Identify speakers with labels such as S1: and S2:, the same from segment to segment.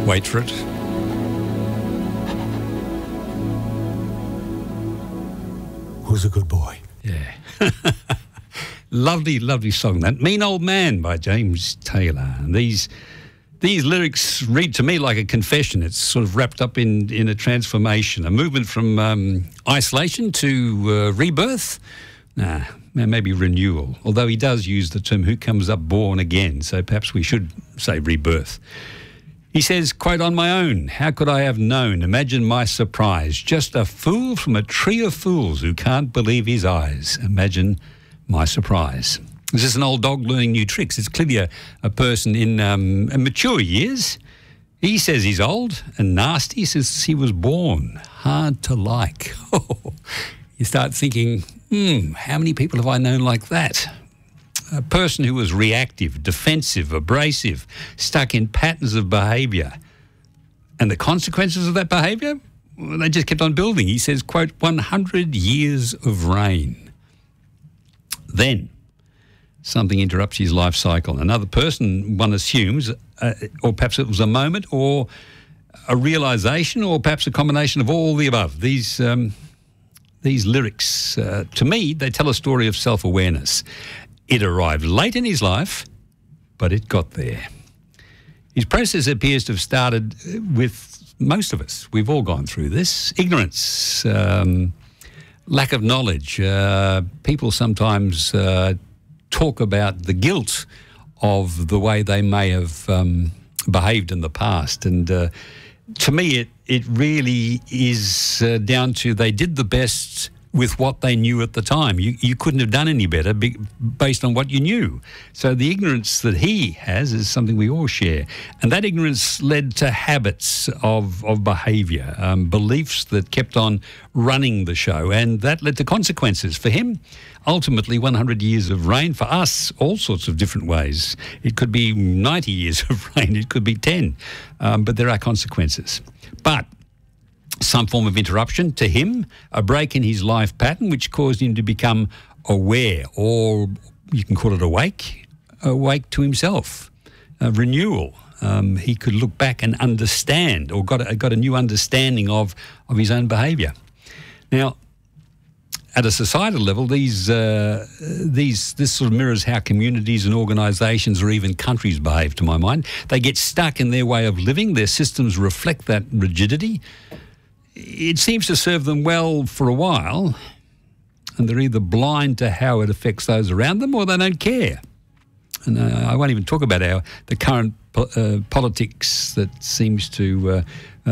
S1: Wait for it.
S2: Who's a good boy?
S1: Yeah. Lovely, lovely song, that. Mean Old Man by James Taylor. And these lyrics read to me like a confession. It's sort of wrapped up in a transformation, a movement from isolation to rebirth. Maybe renewal, although he does use the term who comes up born again, so perhaps we should say rebirth. He says, quote, on my own, how could I have known? Imagine my surprise. Just a fool from a tree of fools who can't believe his eyes. Imagine my surprise. This is an old dog learning new tricks. It's clearly a person in mature years. He says he's old and nasty since he was born. Hard to like. You start thinking, how many people have I known like that? A person who was reactive, defensive, abrasive, stuck in patterns of behaviour. And the consequences of that behaviour? Well, they just kept on building. He says, quote, 100 years of rain. Then something interrupts his life cycle. Another person, one assumes, or perhaps it was a moment or a realisation or perhaps a combination of all the above. These lyrics, to me, they tell a story of self-awareness. It arrived late in his life, but it got there. His process appears to have started with most of us. We've all gone through this. Ignorance, lack of knowledge. People sometimes talk about the guilt of the way they may have behaved in the past. And to me, it really is down to they did the best with what they knew at the time. You couldn't have done any better based on what you knew. So the ignorance that he has is something we all share. And that ignorance led to habits of behaviour, beliefs that kept on running the show. And that led to consequences. For him, ultimately 100 years of rain. For us, all sorts of different ways. It could be 90 years of rain. It could be 10. But there are consequences. But some form of interruption to him, a break in his life pattern which caused him to become aware, or you can call it awake to himself, renewal. He could look back and understand, or got a new understanding of his own behaviour. Now, at a societal level, this sort of mirrors how communities and organisations or even countries behave, to my mind. They get stuck in their way of living. Their systems reflect that rigidity. It seems to serve them well for a while, and they're either blind to how it affects those around them or they don't care. And I won't even talk about the current politics that seems to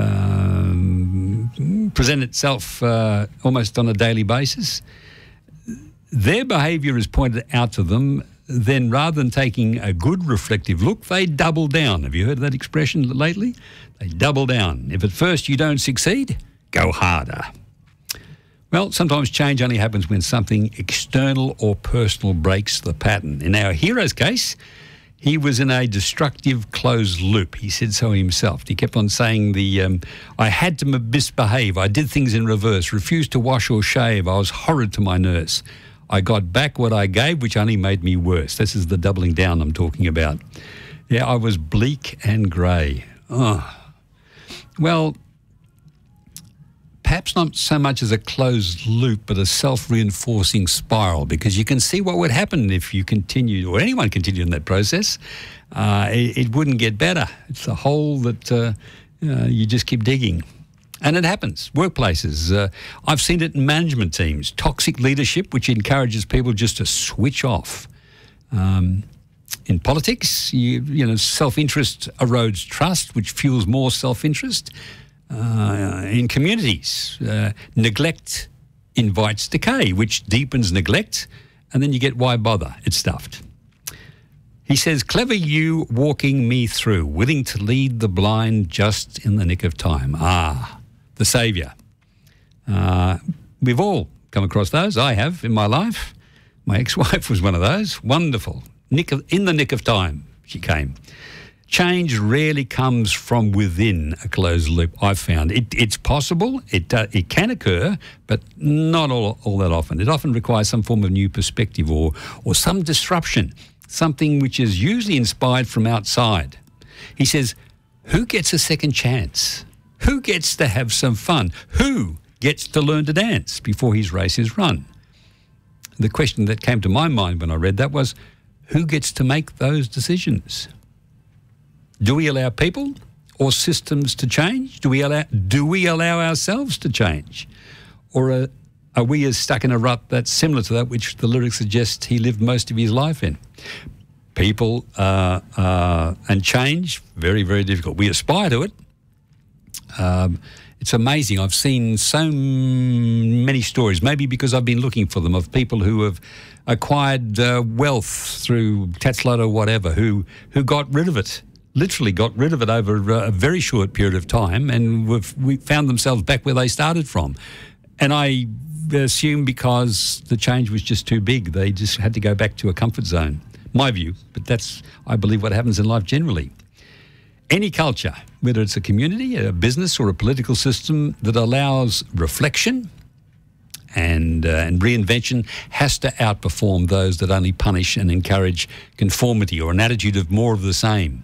S1: present itself almost on a daily basis. Their behaviour is pointed out to them. Then rather than taking a good reflective look, they double down. Have you heard that expression lately? They double down. If at first you don't succeed, go harder. Well, sometimes change only happens when something external or personal breaks the pattern. In our hero's case, he was in a destructive closed loop. He said so himself. He kept on saying I had to misbehave. I did things in reverse, refused to wash or shave. I was horrid to my nurse. I got back what I gave, which only made me worse. This is the doubling down I'm talking about. Yeah, I was bleak and grey. Oh. Well, perhaps not so much as a closed loop, but a self-reinforcing spiral, because you can see what would happen if you continued, or anyone continued in that process. It wouldn't get better. It's a hole that you just keep digging. And it happens. Workplaces. I've seen it in management teams. Toxic leadership, which encourages people just to switch off. In politics, self-interest erodes trust, which fuels more self-interest. In communities, neglect invites decay, which deepens neglect, and then you get why bother? It's stuffed. He says, clever you walking me through, willing to lead the blind just in the nick of time. The saviour. We've all come across those. I have in my life. My ex-wife was one of those. Wonderful. In the nick of time, she came. Change rarely comes from within a closed loop, I've found. It's possible, it can occur, but not all that often. It often requires some form of new perspective or some disruption, something which is usually inspired from outside. He says, Who gets a second chance? Who gets to have some fun? Who gets to learn to dance before his race is run? The question that came to my mind when I read that was, who gets to make those decisions? Do we allow people or systems to change? Do we allow ourselves to change? Or are we as stuck in a rut that's similar to that which the lyrics suggest he lived most of his life in? People and change, very, very difficult. We aspire to it. It's amazing. I've seen so many stories, maybe because I've been looking for them, of people who have acquired wealth through Tatslot or whatever, who got rid of it, literally got rid of it over a very short period of time, and we found themselves back where they started from. And I assume because the change was just too big, they just had to go back to a comfort zone. My view, but that's, I believe, what happens in life generally. Any culture, whether it's a community, a business, or a political system that allows reflection and reinvention, has to outperform those that only punish and encourage conformity or an attitude of more of the same.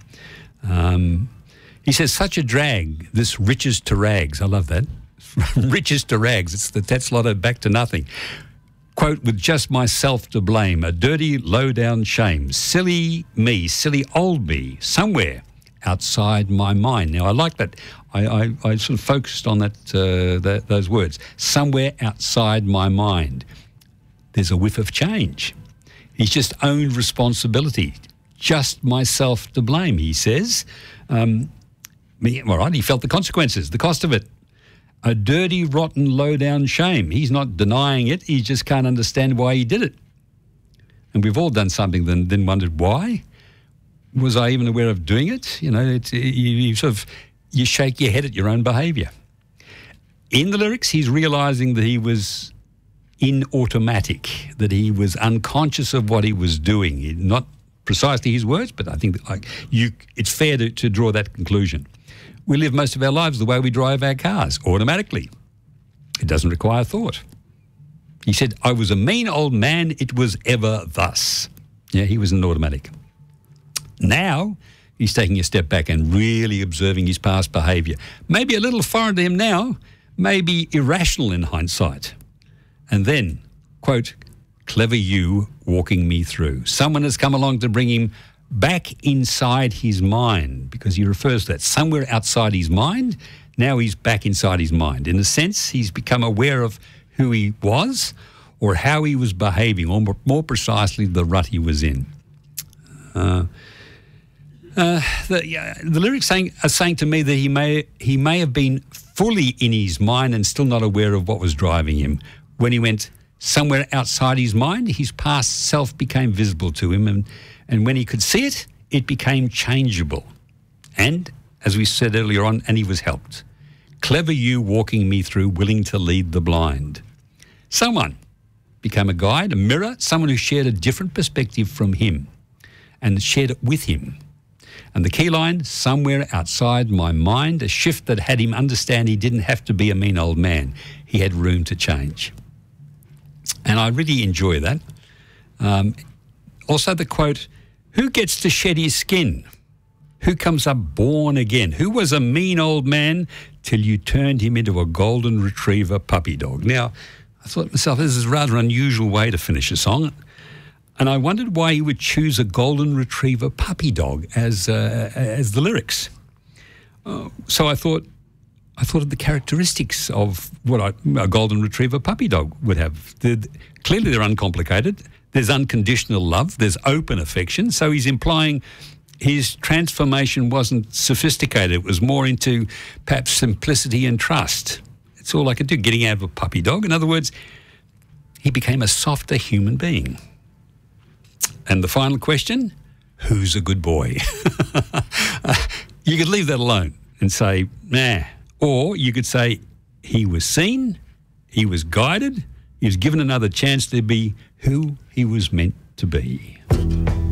S1: He says, such a drag, this riches to rags. I love that. Riches to rags. It's the Tatslotto back to nothing. Quote, with just myself to blame, a dirty, low-down shame. Silly me, silly old me, somewhere outside my mind. Now, I like that. I sort of focused on those words. Somewhere outside my mind. There's a whiff of change. He's just owned responsibility. Just myself to blame, he says. All right, he felt the consequences, the cost of it. A dirty, rotten, low-down shame. He's not denying it. He just can't understand why he did it. And we've all done something then wondered why. Was I even aware of doing it? You know, you shake your head at your own behaviour. In the lyrics, he's realising that he was in automatic, that he was unconscious of what he was doing. Not precisely his words, but I think that, it's fair to draw that conclusion. We live most of our lives the way we drive our cars, automatically. It doesn't require thought. He said, I was a mean old man, it was ever thus. Yeah, he was an automatic. Now, he's taking a step back and really observing his past behaviour. Maybe a little foreign to him now, maybe irrational in hindsight. And then, quote, clever you walking me through. Someone has come along to bring him back inside his mind, because he refers to that. Somewhere outside his mind, now he's back inside his mind. In a sense, he's become aware of who he was or how he was behaving, or more precisely, the rut he was in. The lyrics are saying to me that he may have been fully in his mind and still not aware of what was driving him. When he went somewhere outside his mind, his past self became visible to him, and when he could see it, it became changeable. And, as we said earlier on, and he was helped. Clever you walking me through, willing to lead the blind. Someone became a guide, a mirror, someone who shared a different perspective from him and shared it with him. And the key line, somewhere outside my mind, a shift that had him understand he didn't have to be a mean old man. He had room to change. And I really enjoy that. Also the quote, who gets to shed his skin? Who comes up born again? Who was a mean old man till you turned him into a golden retriever puppy dog? Now, I thought to myself, this is a rather unusual way to finish a song. And I wondered why he would choose a golden retriever puppy dog as the lyrics. So I thought of the characteristics of what a golden retriever puppy dog would have. Clearly they're uncomplicated. There's unconditional love. There's open affection. So he's implying his transformation wasn't sophisticated. It was more into perhaps simplicity and trust. It's all I could do, getting out of a puppy dog. In other words, he became a softer human being. And the final question, who's a good boy? You could leave that alone and say, nah. Or you could say, he was seen, he was guided, he was given another chance to be who he was meant to be.